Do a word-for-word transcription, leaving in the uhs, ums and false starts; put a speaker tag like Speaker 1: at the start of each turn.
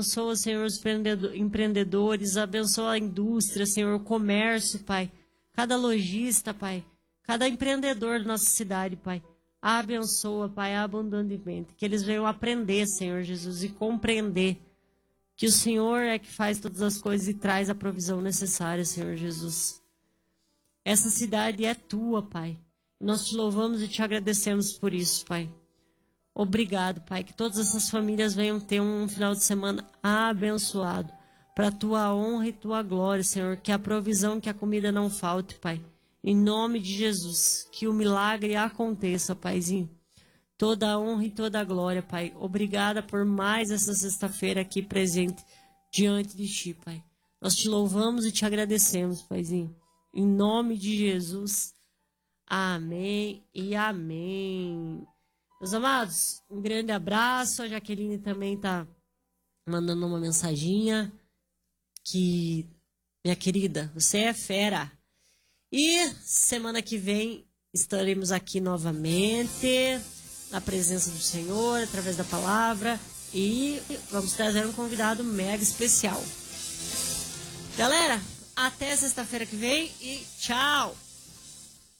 Speaker 1: Abençoa, Senhor, os empreendedores, abençoa a indústria, Senhor, o comércio, Pai. Cada lojista, Pai. Cada empreendedor da nossa cidade, Pai. Abençoa, Pai, abundantemente. Que eles venham aprender, Senhor Jesus, e compreender que o Senhor é que faz todas as coisas e traz a provisão necessária, Senhor Jesus. Essa cidade é tua, Pai. Nós te louvamos e te agradecemos por isso, Pai. Obrigado, Pai, que todas essas famílias venham ter um final de semana abençoado, para a tua honra e tua glória, Senhor, que a provisão, que a comida não falte, Pai. Em nome de Jesus, que o milagre aconteça, Paizinho. Toda a honra e toda a glória, Pai. Obrigada por mais essa sexta-feira aqui presente diante de Ti, Pai. Nós te louvamos e te agradecemos, Paizinho. Em nome de Jesus, amém e amém. Meus amados, um grande abraço. A Jaqueline também tá mandando uma mensaginha. Que, minha querida, você é fera. E semana que vem estaremos aqui novamente, na presença do Senhor, através da palavra. E vamos trazer um convidado mega especial. Galera, até sexta-feira que vem e tchau!